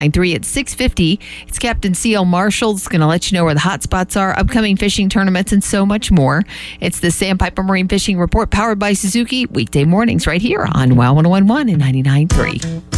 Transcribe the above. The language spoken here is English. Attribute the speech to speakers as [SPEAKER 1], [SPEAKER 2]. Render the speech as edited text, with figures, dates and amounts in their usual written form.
[SPEAKER 1] 3 at 6:50. It's Captain C.L. Marshall. It's going to let you know where the hot spots are, upcoming fishing tournaments, and so much more. It's the Sandpiper Marine Fishing Report powered by Suzuki, weekday mornings right here on WOW 101.1 and 99.3.